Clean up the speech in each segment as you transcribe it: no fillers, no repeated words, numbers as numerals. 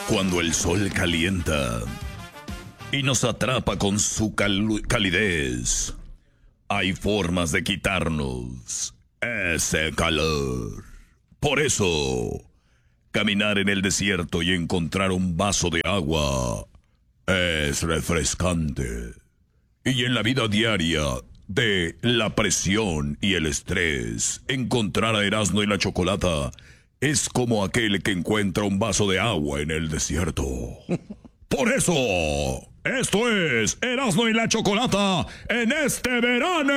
Cuando el sol calienta y nos atrapa con su calidez, hay formas de quitarnos ese calor. Por eso, caminar en el desierto y encontrar un vaso de agua es refrescante. Y en la vida diaria de la presión y el estrés, encontrar a Erasmo y la Chocolata es como aquel que encuentra un vaso de agua en el desierto. Por eso, esto es Erasmo y la Chocolata en este verano.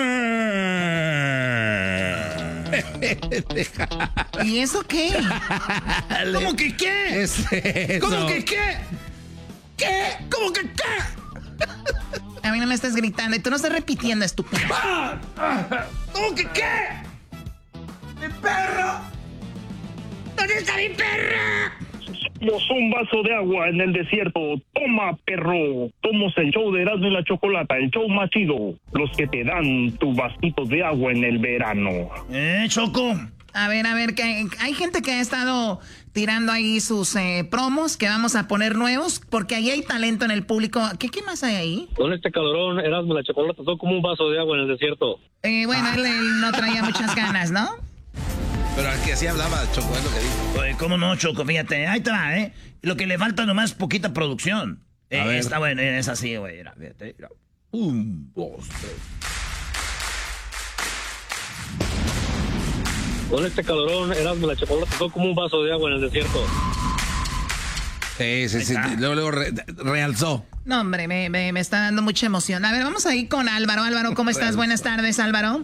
¿Y eso qué? ¿Cómo que qué? ¿Cómo que qué? ¿Qué? ¿Cómo que qué? A mí no me estás gritando y tú no estás repitiendo, estúpido. ¿Cómo que qué? ¡Mi perro! ¿Dónde está mi perro? Somos un vaso de agua en el desierto. Toma, perro. Somos el show de Erasmo y la Chocolata, el show más chido. Los que te dan tu vasito de agua en el verano. Choco. A ver, que hay gente que ha estado tirando ahí sus promos que vamos a poner nuevos, porque ahí hay talento en el público. ¿Qué más hay ahí? Con este calorón, Erasmo y la Chocolata son como un vaso de agua en el desierto. Bueno, él no traía muchas ganas, ¿no? Pero al que así hablaba, Choco, es lo que dijo. Oye, ¿cómo no, Choco? Fíjate, ahí te va, ¿eh? Lo que le falta nomás es poquita producción. Está bueno, es así, güey. Mira, fíjate, mira. 1, 2, 3. Con este calorón, Erasmo y la Chocolata son como un vaso de agua en el desierto. Sí. Luego realzó. No, hombre, me está dando mucha emoción. A ver, vamos a ir con Álvaro. Álvaro, ¿cómo estás? Buenas tardes, Álvaro.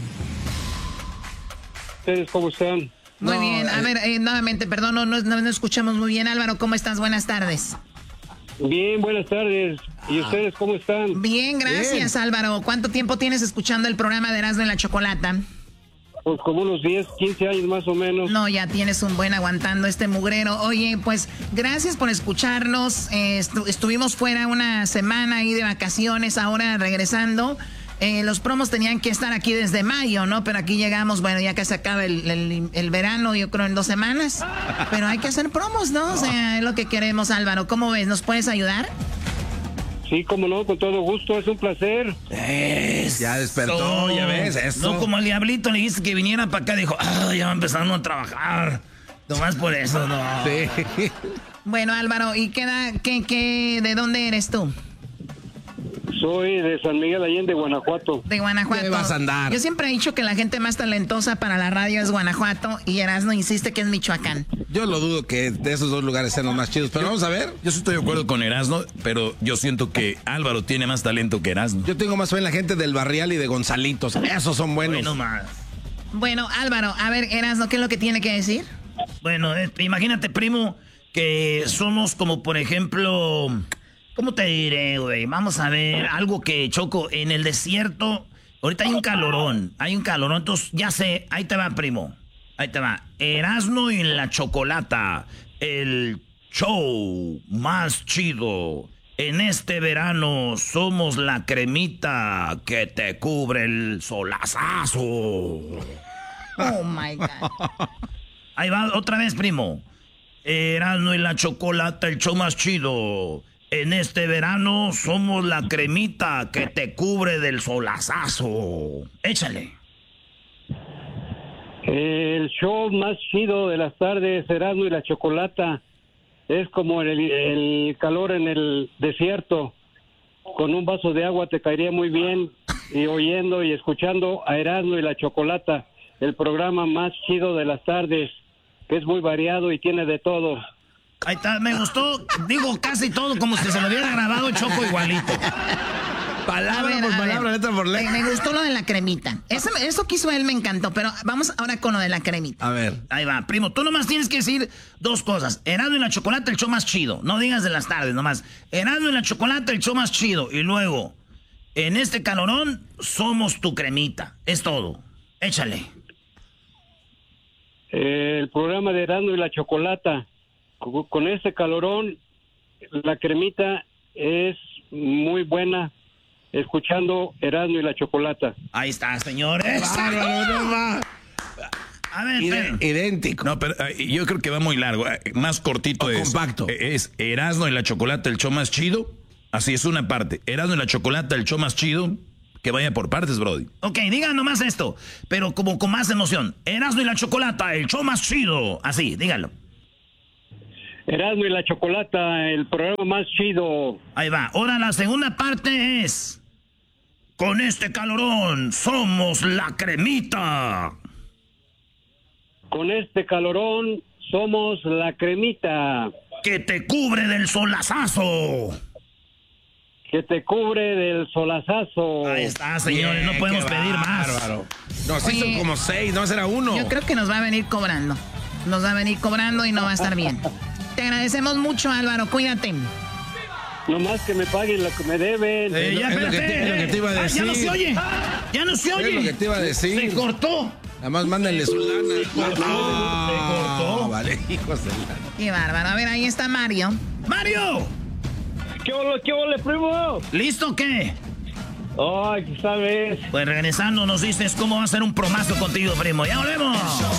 ¿Ustedes cómo están? Muy bien. A ver, nuevamente, perdón, no escuchamos muy bien. Álvaro, ¿cómo estás? Buenas tardes. Bien, buenas tardes. ¿Y ustedes cómo están? Bien, gracias, bien. Álvaro. ¿Cuánto tiempo tienes escuchando el programa de Erasmo y la Chocolata? Pues como unos 10, 15 años más o menos. No, ya tienes un buen aguantando este mugrero. Oye, pues gracias por escucharnos. Estuvimos fuera una semana ahí de vacaciones, ahora regresando. Los promos tenían que estar aquí desde mayo, ¿no? Pero aquí llegamos, bueno, ya que se acaba el verano, yo creo en 2 semanas. Pero hay que hacer promos, ¿no? O sea, es lo que queremos, Álvaro. ¿Cómo ves? ¿Nos puedes ayudar? Sí, cómo no, con todo gusto, es un placer. Ya despertó, ya ves, eso. No, como al diablito le dijiste que viniera para acá, dijo, ya va empezando a trabajar. Nomás por eso, no. Sí. Bueno, Álvaro, ¿y de dónde eres tú? Soy de San Miguel Allende, Guanajuato. De Guanajuato. ¿Qué vas a andar? Yo siempre he dicho que la gente más talentosa para la radio es Guanajuato y Erasmo insiste que es Michoacán. Yo lo dudo que de esos dos lugares sean los más chidos, pero vamos a ver. Yo sí estoy de acuerdo con Erasmo, pero yo siento que Álvaro tiene más talento que Erasmo. Yo tengo más fe en la gente del Barrial y de Gonzalitos. Esos son buenos. Bueno, más. Bueno, Álvaro, a ver, Erasmo, ¿qué es lo que tiene que decir? Bueno, imagínate, primo, que somos como, por ejemplo... ¿Cómo te diré, güey? Vamos a ver, algo que, Choco, en el desierto, ahorita hay un calorón, entonces ya sé, ahí te va, primo, ahí te va. Erasmo y la Chocolata, el show más chido. En este verano somos la cremita que te cubre el solazazo. Oh, my God. Ahí va, otra vez, primo. Erasmo y la Chocolata, el show más chido. En este verano somos la cremita que te cubre del solazazo. Échale. El show más chido de las tardes, Erasmo y la Chocolata, es como el calor en el desierto. Con un vaso de agua te caería muy bien, y oyendo y escuchando a Erasmo y la Chocolata, el programa más chido de las tardes, que es muy variado y tiene de todo. Ahí está, me gustó, digo casi todo como si se lo hubiera grabado Choco igualito. Palabra por palabra, letra por letra. Me gustó lo de la cremita. Eso que hizo él me encantó, pero vamos ahora con lo de la cremita. A ver. Ahí va, primo, tú nomás tienes que decir 2 cosas. Erasmo y la Chocolata, el show más chido. No digas de las tardes nomás. Erasmo y la Chocolata, el show más chido. Y luego, en este calorón, somos tu cremita. Es todo. Échale. El programa de Erasmo y la Chocolata, con este calorón, la cremita es muy buena, escuchando Erasmo y la Chocolata. Ahí está, señores. A ver, idéntico. No, pero yo creo que va muy largo. Más cortito es. Compacto. Es Erasmo y la Chocolata, el show más chido. Así es una parte. Erasmo y la Chocolata, el show más chido. Que vaya por partes, Brody. Ok, digan nomás esto, pero como con más emoción. Erasmo y la Chocolata, el show más chido. Así, díganlo. Erasmo y la Chocolata, el programa más chido. Ahí va. Ahora la segunda parte es... Con este calorón somos la cremita. Con este calorón somos la cremita. Que te cubre del solazazo. Que te cubre del solazazo. Ahí está, señores, no podemos pedir más. Bárbaro. No, sí son como 6, no será uno. Yo creo que nos va a venir cobrando. Nos va a venir cobrando y no va a estar bien. Te agradecemos mucho, Álvaro, cuídate. Nomás que me paguen lo que me deben. Ya, es lo que te iba a decir. Ya no se oye. Ya no se oye. Es lo que te iba a decir. Se cortó. Nada más mándenle su lana. Se cortó. Vale, hijos de lana. Qué bárbaro. A ver, ahí está Mario. ¡Mario! ¿Qué ole, primo? ¿Listo o qué? Ay, ¿sabes? Pues regresando nos dices cómo va a ser un promazo contigo, primo. ¡Ya volvemos!